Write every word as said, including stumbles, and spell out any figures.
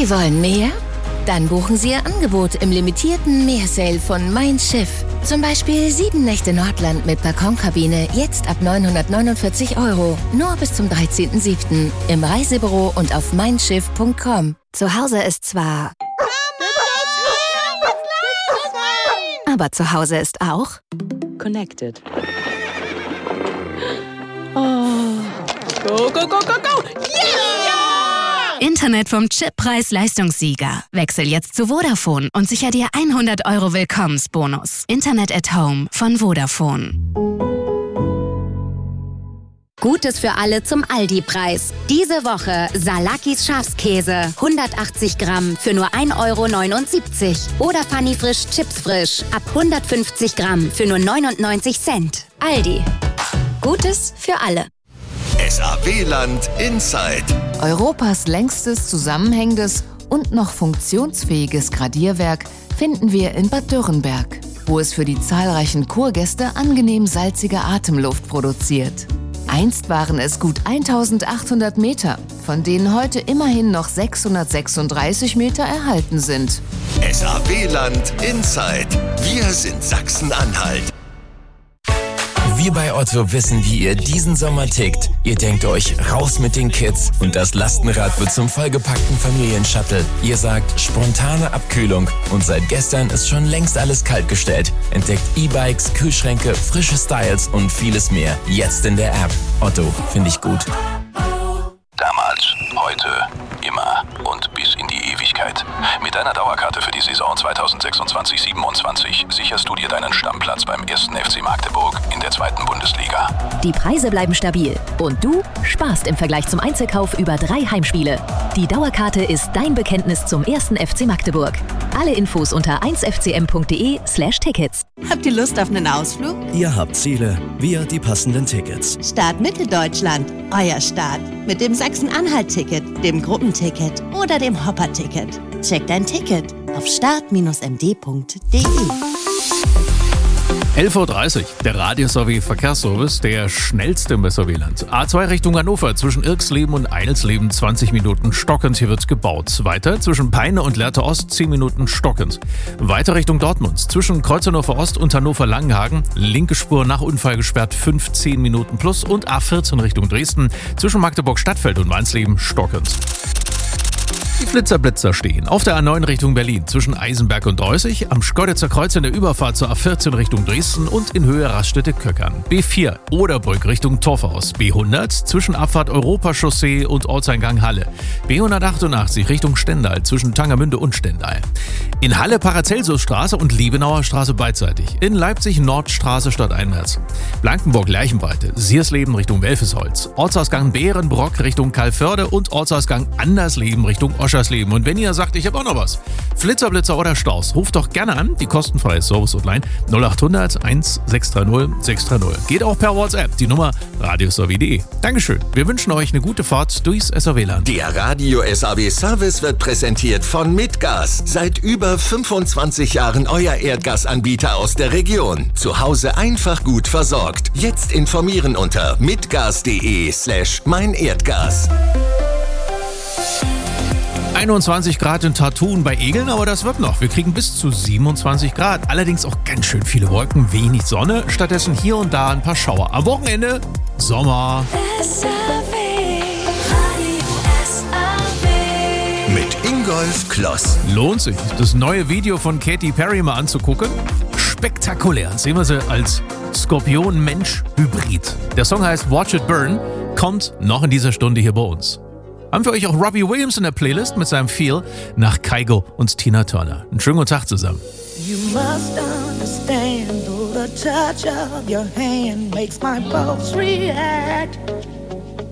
Sie wollen mehr? Dann buchen Sie Ihr Angebot im limitierten Meersale von Mein Schiff. Zum Beispiel sieben Nächte Nordland mit Balkonkabine, jetzt ab neunhundertneunundvierzig Euro. Nur bis zum dreizehnten siebten im Reisebüro und auf mein schiff punkt com. Zu Hause ist zwar... Aber zu Hause ist auch... Connected. Oh. Go, go, go, go, go! Yeah! Internet vom Chip-Preis-Leistungssieger. Wechsel jetzt zu Vodafone und sicher dir hundert Euro Willkommensbonus. Internet at Home von Vodafone. Gutes für alle zum Aldi-Preis. Diese Woche Salakis Schafskäse, hundertachtzig Gramm für nur ein Euro neunundsiebzig. Oder Funny Frisch Chips Frisch, ab hundertfünfzig Gramm für nur neunundneunzig Cent. Aldi. Gutes für alle. S A W-Land Inside. Europas längstes, zusammenhängendes und noch funktionsfähiges Gradierwerk finden wir in Bad Dürrenberg, wo es für die zahlreichen Kurgäste angenehm salzige Atemluft produziert. Einst waren es gut eintausendachthundert Meter, von denen heute immerhin noch sechshundertsechsunddreißig Meter erhalten sind. S A W-Land Inside. Wir sind Sachsen-Anhalt. Wir bei Otto wissen, wie ihr diesen Sommer tickt. Ihr denkt euch, raus mit den Kids und das Lastenrad wird zum vollgepackten Familienshuttle. Ihr sagt, spontane Abkühlung und seit gestern ist schon längst alles kaltgestellt. Entdeckt E-Bikes, Kühlschränke, frische Styles und vieles mehr. Jetzt in der App. Otto, finde ich gut. Damals, heute, immer und bis in die Ewigkeit. Mit deiner Dauerkarte für die Saison zweitausendsechsundzwanzig siebenundzwanzig sicherst du dir deinen Stammplatz beim ersten F C Magdeburg in der zweiten Bundesliga. Die Preise bleiben stabil und du sparst im Vergleich zum Einzelkauf über drei Heimspiele. Die Dauerkarte ist dein Bekenntnis zum ersten F C Magdeburg. Alle Infos unter eins f c m punkt d e slash tickets. Habt ihr Lust auf einen Ausflug? Ihr habt Ziele, wir die passenden Tickets. Start Mitteldeutschland, euer Start. Mit dem Sachsen-Anhalt-Ticket, dem Gruppenticket oder dem Hopper-Ticket. Check dein Ticket auf start Bindestrich m d punkt d e. elf Uhr dreißig, der Radio-S-A-W Verkehrsservice, der schnellste im S A W-Land. A zwei Richtung Hannover, zwischen Irksleben und Eidelsleben zwanzig Minuten stockend, hier wird gebaut. Weiter zwischen Peine und Lehrte Ost zehn Minuten stockend. Weiter Richtung Dortmund, zwischen Kreuz Hannover Ost und Hannover Langenhagen, linke Spur nach Unfall gesperrt, fünfzehn Minuten plus und A vierzehn Richtung Dresden, zwischen Magdeburg Stadtfeld und Weinsleben stockend. Die Flitzer-Blitzer stehen auf der A neun Richtung Berlin zwischen Eisenberg und Dreußig, am Schkeuditzer Kreuz in der Überfahrt zur A vierzehn Richtung Dresden und in Höhe Raststätte-Köckern. B vier Oderbrück Richtung Torfhaus. B hundert zwischen Abfahrt Europachaussee und Ortseingang Halle. B hundertachtundachtzig Richtung Stendal zwischen Tangermünde und Stendal. In Halle Paracelsusstraße und Liebenauer Straße beidseitig. In Leipzig Nordstraße stadteinwärts. Blankenburg-Leichenbreite, Siersleben Richtung Welfesholz. Ortsausgang Bärenbrock Richtung Kalförde und Ortsausgang Andersleben Richtung Oschersleben. Und wenn ihr sagt, ich habe auch noch was, Flitzer, Blitzer oder Staus, ruft doch gerne an, die kostenfreie Service-Hotline null achthundert eins sechs drei null sechs drei null. Geht auch per WhatsApp, die Nummer radios a w punkt d e. Dankeschön, wir wünschen euch eine gute Fahrt durchs S A W-Land. Der Radio-S A W-Service wird präsentiert von Mitgas. Seit über fünfundzwanzig Jahren euer Erdgasanbieter aus der Region. Zu Hause einfach gut versorgt. Jetzt informieren unter mitgas.de slash mein Erdgas. einundzwanzig Grad in Tartun bei Egeln, aber das wird noch. Wir kriegen bis zu siebenundzwanzig Grad. Allerdings auch ganz schön viele Wolken, wenig Sonne. Stattdessen hier und da ein paar Schauer. Am Wochenende Sommer. Mit Ingolf Kloss. Lohnt sich, das neue Video von Katy Perry mal anzugucken. Spektakulär. Sehen wir sie als Skorpion-Mensch-Hybrid. Der Song heißt Watch It Burn, kommt noch in dieser Stunde hier bei uns. Haben wir euch auch Robbie Williams in der Playlist mit seinem Feel nach Kygo und Tina Turner. Einen schönen guten Tag zusammen. You must understand, though the touch of your hand makes my pulse react.